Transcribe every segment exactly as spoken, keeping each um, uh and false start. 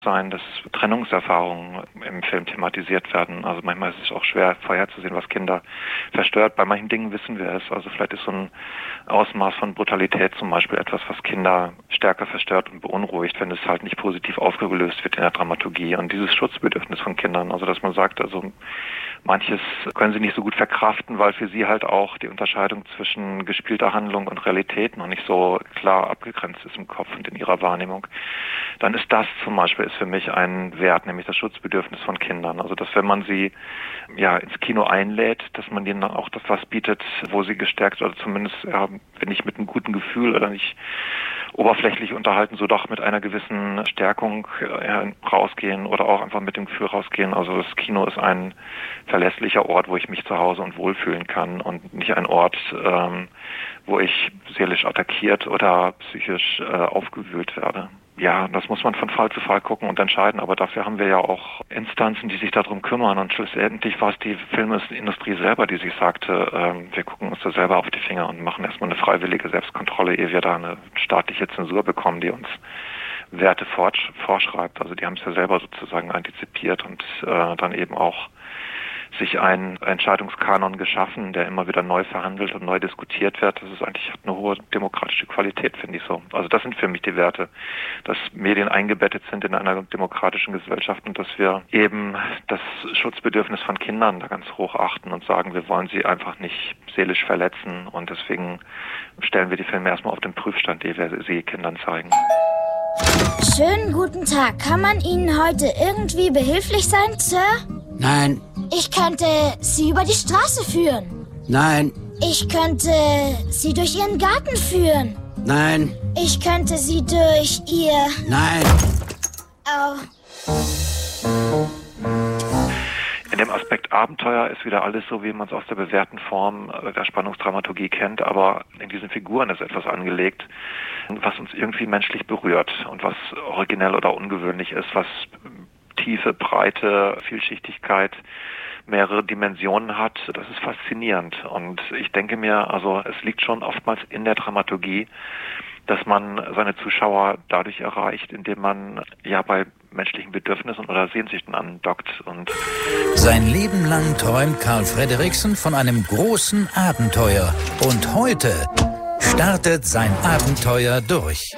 sein, dass Trennungserfahrungen im Film thematisiert werden. Also manchmal ist es auch schwer vorherzusehen, was Kinder verstört. Bei manchen Dingen wissen wir es. Also vielleicht ist so ein Ausmaß von Brutalität zum Beispiel etwas, was Kinder stärker verstört und beunruhigt, wenn es halt nicht positiv aufgelöst wird in der Dramaturgie. Und dieses Schutzbedürfnis von Kindern, also dass man sagt, also manches können sie nicht so gut verkraften, weil für sie halt auch die Unterscheidung zwischen gespielter Handlung und Realität noch nicht so klar abgegrenzt ist im Kopf und in ihrer Wahrnehmung. Dann ist das zum Beispiel ist für mich ein Wert, nämlich das Schutzbedürfnis von Kindern. Also dass wenn man sie ja ins Kino einlädt, dass man ihnen auch das was bietet, wo sie gestärkt oder zumindest, ja, wenn nicht mit einem guten Gefühl oder nicht oberflächlich unterhalten, so doch mit einer gewissen Stärkung äh, rausgehen oder auch einfach mit dem Gefühl rausgehen. Also das Kino ist ein verlässlicher Ort, wo ich mich zu Hause und wohlfühlen kann und nicht ein Ort, ähm, wo ich seelisch attackiert oder psychisch äh, aufgewühlt werde. Ja, das muss man von Fall zu Fall gucken und entscheiden, aber dafür haben wir ja auch Instanzen, die sich darum kümmern und schlussendlich war es die Filmindustrie selber, die sich sagte, ähm, wir gucken uns da selber auf die Finger und machen erstmal eine freiwillige Selbstkontrolle, ehe wir da eine staatliche Zensur bekommen, die uns Werte vorschreibt. Also die haben es ja selber sozusagen antizipiert und äh, dann eben auch sich einen Entscheidungskanon geschaffen, der immer wieder neu verhandelt und neu diskutiert wird. Das ist eigentlich hat eine hohe demokratische Qualität, finde ich so. Also das sind für mich die Werte, dass Medien eingebettet sind in einer demokratischen Gesellschaft und dass wir eben das Schutzbedürfnis von Kindern da ganz hoch achten und sagen, wir wollen sie einfach nicht seelisch verletzen und deswegen stellen wir die Filme erstmal auf den Prüfstand, ehe wir sie Kindern zeigen. Schönen guten Tag. Kann man Ihnen heute irgendwie behilflich sein, Sir? Nein. Ich könnte Sie über die Straße führen. Nein. Ich könnte Sie durch Ihren Garten führen. Nein. Ich könnte Sie durch Ihr... Nein. Oh. In dem Aspekt Abenteuer ist wieder alles so, wie man es aus der bewährten Form der Spannungsdramaturgie kennt, aber in diesen Figuren ist etwas angelegt, was uns irgendwie menschlich berührt und was originell oder ungewöhnlich ist, was Tiefe, Breite, Vielschichtigkeit, mehrere Dimensionen hat. Das ist faszinierend und ich denke mir, also es liegt schon oftmals in der Dramaturgie, dass man seine Zuschauer dadurch erreicht, indem man ja bei menschlichen Bedürfnissen oder Sehnsüchten andockt. Und sein Leben lang träumt Carl Fredricksen von einem großen Abenteuer und heute startet sein Abenteuer durch.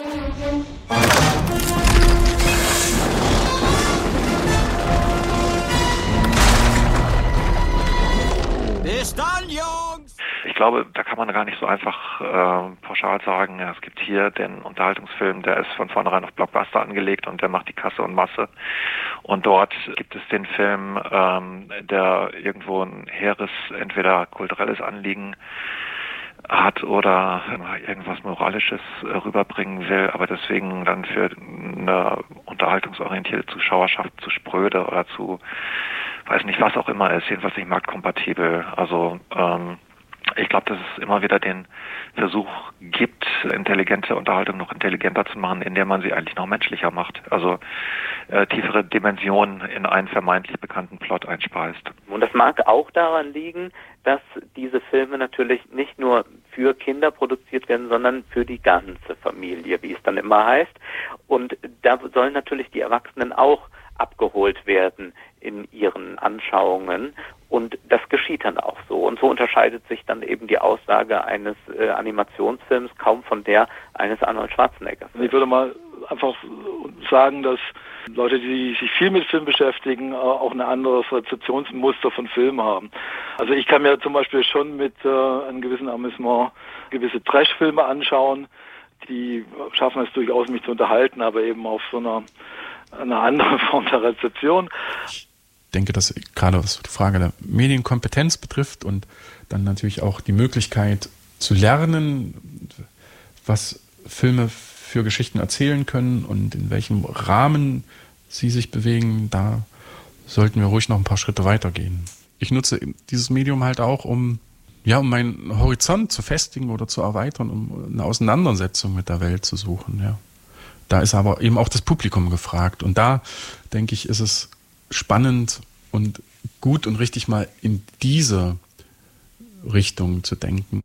Bis dann, Jungs! Ich glaube, da kann man gar nicht so einfach äh, pauschal sagen, ja, es gibt hier den Unterhaltungsfilm, der ist von vornherein auf Blockbuster angelegt und der macht die Kasse und Masse. Und dort gibt es den Film, ähm, der irgendwo ein hehres, entweder kulturelles Anliegen hat oder irgendwas Moralisches rüberbringen will, aber deswegen dann für eine unterhaltungsorientierte Zuschauerschaft zu spröde oder zu, weiß nicht, was auch immer ist, jedenfalls nicht marktkompatibel. Also ähm, ich glaube, dass es immer wieder den Versuch gibt, intelligente Unterhaltung noch intelligenter zu machen, indem man sie eigentlich noch menschlicher macht. Also äh, tiefere Dimensionen in einen vermeintlich bekannten Plot einspeist. Und das mag auch daran liegen, dass diese Filme natürlich nicht nur für Kinder produziert werden, sondern für die ganze Familie, wie es dann immer heißt. Und da sollen natürlich die Erwachsenen auch abgeholt werden in ihren Anschauungen und das geschieht dann auch so. Und so unterscheidet sich dann eben die Aussage eines äh, Animationsfilms kaum von der eines Arnold Schwarzenegger. Ich würde mal einfach sagen, dass Leute, die sich viel mit Film beschäftigen, auch ein anderes Rezeptionsmuster von Filmen haben. Also ich kann mir zum Beispiel schon mit äh, einem gewissen Amüsement gewisse Trash-Filme anschauen, die schaffen es durchaus, mich zu unterhalten, aber eben auf so einer eine andere Form der Rezeption. Ich denke, dass gerade was die Frage der Medienkompetenz betrifft und dann natürlich auch die Möglichkeit zu lernen, was Filme für Geschichten erzählen können und in welchem Rahmen sie sich bewegen, da sollten wir ruhig noch ein paar Schritte weitergehen. Ich nutze dieses Medium halt auch, um, ja, um meinen Horizont zu festigen oder zu erweitern, um eine Auseinandersetzung mit der Welt zu suchen, ja. Da ist aber eben auch das Publikum gefragt. Und da, denke ich, ist es spannend und gut und richtig mal in diese Richtung zu denken.